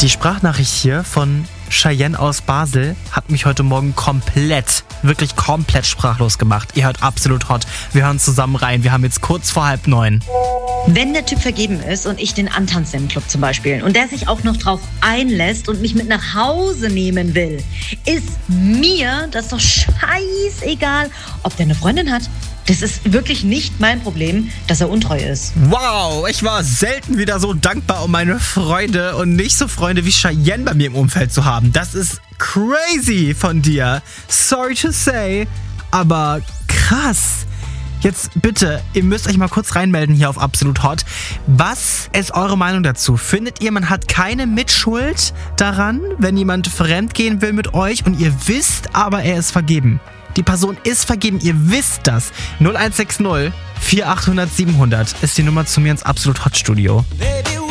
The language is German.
Die Sprachnachricht hier von Cheyenne aus Basel hat mich heute Morgen wirklich komplett sprachlos gemacht. Ihr hört Absolut Hot. Wir hören zusammen rein. Wir haben jetzt kurz vor 8:30. Wenn der Typ vergeben ist und ich den antanze im Club zum Beispiel und der sich auch noch drauf einlässt und mich mit nach Hause nehmen will, ist mir das doch scheißegal, ob der eine Freundin hat. Das ist wirklich nicht mein Problem, dass er untreu ist. Wow, ich war selten wieder so dankbar, um meine Freunde und nicht so Freunde wie Cheyenne bei mir im Umfeld zu haben. Das ist crazy von dir. Sorry to say, aber krass. Jetzt bitte, ihr müsst euch mal kurz reinmelden hier auf Absolut Hot. Was ist eure Meinung dazu? Findet ihr, man hat keine Mitschuld daran, wenn jemand fremdgehen will mit euch und ihr wisst, aber er ist vergeben? Die Person ist vergeben, ihr wisst das. 0160 4800 700 ist die Nummer zu mir ins Absolut Hot Studio. Baby.